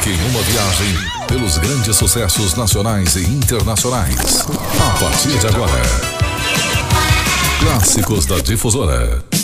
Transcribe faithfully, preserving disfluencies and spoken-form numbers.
Embarque em uma viagem pelos grandes sucessos nacionais e internacionais. A partir de agora, Clássicos da Difusora.